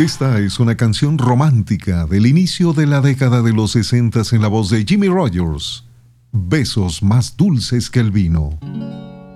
Esta es una canción romántica del inicio de la década de los 60 en la voz de Jimmy Rogers. Besos más dulces que el vino.